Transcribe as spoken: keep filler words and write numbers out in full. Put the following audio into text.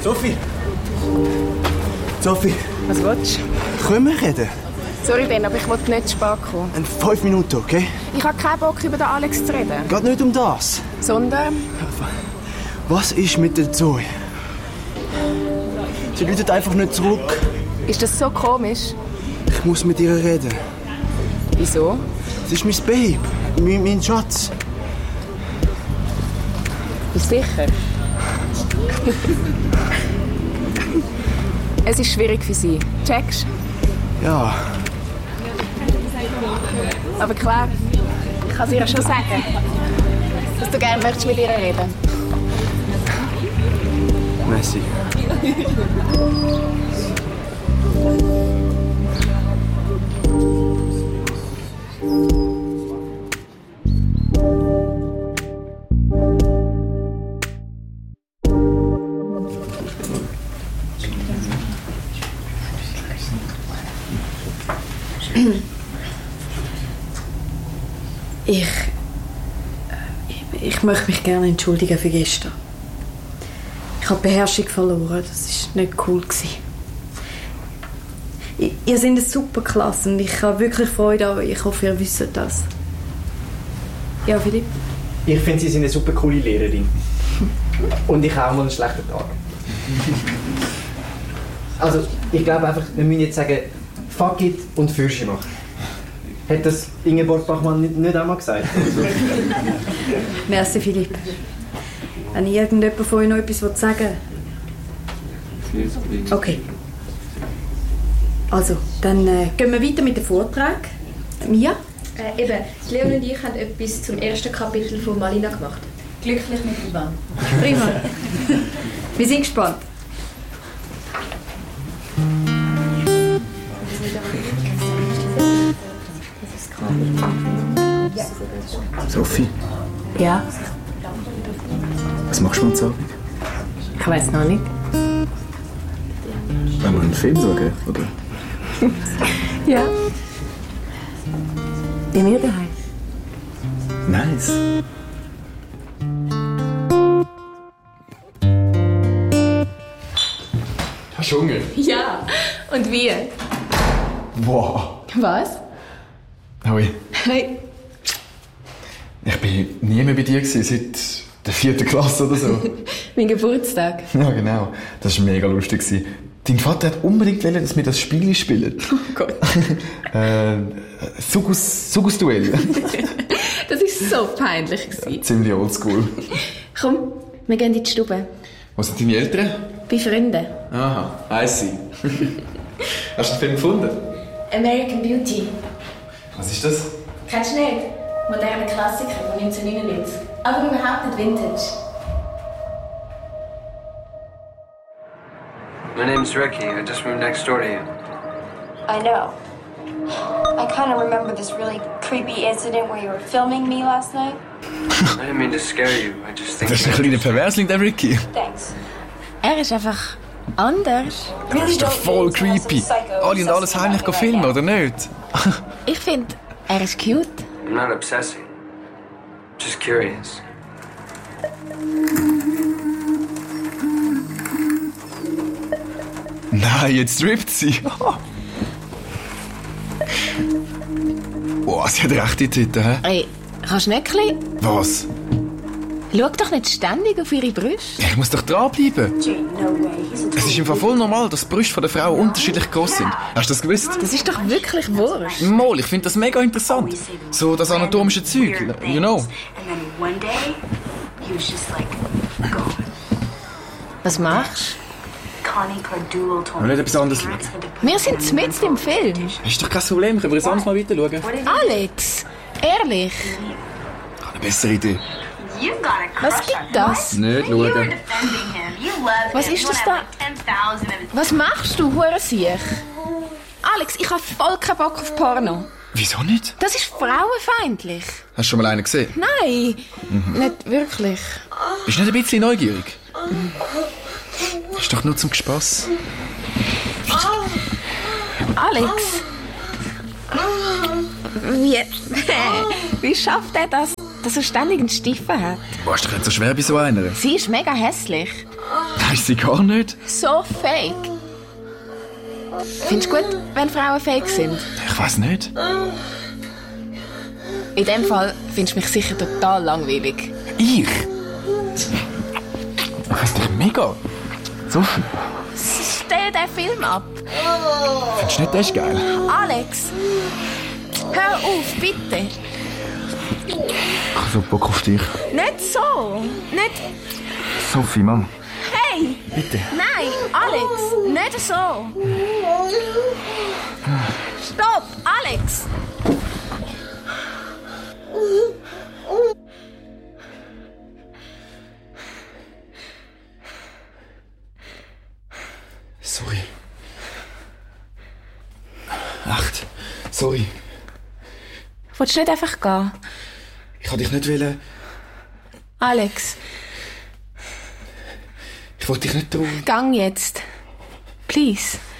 Sophie! Sophie! Was willst du? Können wir reden? Sorry, Ben, aber ich will nicht zu spät kommen. In fünf Minuten, okay? Ich habe keinen Bock, über den Alex zu reden. Geht nicht um das. Sondern? Was ist mit der Zoe? Sie läutet einfach nicht zurück. Ist das so komisch? Ich muss mit ihr reden. Wieso? Sie ist mein Babe, mein, mein Schatz. Bist du sicher? Es ist schwierig für sie. Checkst? Ja. Aber klar, ich kann es ihr schon sagen, dass du gerne möchtest mit ihr reden. Merci. Ich, ich, ich möchte mich gerne entschuldigen für gestern. Ich habe die Beherrschung verloren. Das war nicht cool. Ich, ihr seid eine super Klasse und ich habe wirklich Freude an euch. Ich hoffe, ihr wisst das. Ja, Philipp? Ich finde, Sie sind eine super coole Lehrerin. Und ich habe auch mal einen schlechten Tag. Also, ich glaube einfach, wir müssen jetzt sagen, fuck it und Fürsche machen. Hat das Ingeborg Bachmann nicht, nicht einmal gesagt? Merci, Philipp. Wenn irgendjemand von euch noch etwas sagen will. Okay. Also, dann äh, gehen wir weiter mit dem Vortrag. Mia? Äh, eben, Leon und ich haben etwas zum ersten Kapitel von Malina gemacht. Glücklich mit Ivan. Prima. Wir sind gespannt. Sophie? Ja? Was machst du am Abend? Ich weiß noch nicht. Wollen wir einen Film schauen, oder? Ja. Bei mir daheim. Nice. Hast du Hunger? Ja. Und wie? Wow. Was? Hoi. Hey. Ich bin nie mehr bei dir gewesen, seit der vierten Klasse oder so. Mein Geburtstag. Ja, genau. Das war mega lustig. Dein Vater hat unbedingt wollen, dass wir das Spiel spielen. Oh Gott. äh, Sugus, Sugus-Duell. Das war so peinlich. Ja, ziemlich oldschool. Komm, wir gehen in die Stube. Wo sind deine Eltern? Bei Freunden. Aha, I see. Hast du den Film gefunden? American Beauty. Was ist das? Kennst du nicht? Moderne Klassiker von neunzehnhundertneunundneunzig. Aber überhaupt nicht Vintage. My name's Ricky. I just moved next door to you. I know. I kind of remember this really creepy incident where you were filming me last night. I didn't mean to scare you. I just think... Das ist ein kleiner Perversling, der Ricky. Thanks. Er ist einfach anders. Das ist doch voll creepy. Alle und alles heimlich filmen, oder nicht? Ich finde, er ist cute. I'm not obsessing. Just curious. Nein, jetzt strippt sie. Boah, sie hat rechte Titten, hä? Ey, kannst du nicht ein bisschen... Was? Schau doch nicht ständig auf ihre Brüste. Ich muss doch dranbleiben. Es ist im Fall voll normal, dass die Brüste der Frauen unterschiedlich groß sind. Hast du das gewusst? Das ist doch wirklich wurscht. Mol, ich finde das mega interessant. So das anatomische Zeug, you know. Was machst Ich will nicht etwas anderes schauen. du? Wir sind mitten im Film. Ist doch kein Problem, können wir es anders mal weiter schauen? Alex, ehrlich. Ich habe eine bessere Idee. Was gibt das? Nicht schauen. Was ist das da? Was machst du, Hurensiech? Alex, ich habe voll keinen Bock auf Porno. Wieso nicht? Das ist frauenfeindlich. Hast du schon mal einen gesehen? Nein, Mhm. nicht wirklich. Bist du nicht ein bisschen neugierig? Ist doch nur zum Gespass. Alex. Wie, wie schafft er das, dass er ständig einen Stiefel hat? Boah, ist doch nicht so schwer bei so einer. Sie ist mega hässlich. Ist sie gar nicht? So fake. Findest du gut, wenn Frauen fake sind? Ich weiß nicht. In dem Fall findest du mich sicher total langweilig. Ich? Ich weiss dich mega. Sophie. Stell den Film ab. Findest du nicht, das ist geil? Alex, hör auf, bitte. Ich habe so Bock auf dich. Nicht so. Nicht... Sophie, Mann. Hey! Bitte. Nein, Alex, nicht so. Stopp, Alex! Sorry. Echt? Sorry. Willst du nicht einfach gehen? Ich wollte dich nicht wollen. Alex, Ich wollte dich nicht trauen. gang jetzt. Please.